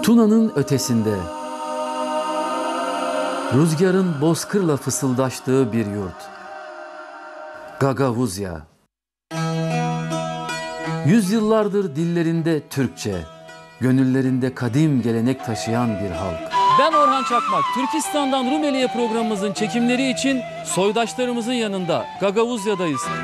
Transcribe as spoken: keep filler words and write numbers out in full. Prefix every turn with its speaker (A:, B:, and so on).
A: Tuna'nın ötesinde, rüzgarın bozkırla fısıldaştığı bir yurt. Gagavuzya. Yüzyıllardır dillerinde Türkçe, gönüllerinde kadim gelenek taşıyan bir halk.
B: Ben Orhan Çakmak. Türkistan'dan Rumeli'ye programımızın çekimleri için soydaşlarımızın yanında Gagavuzya'dayız.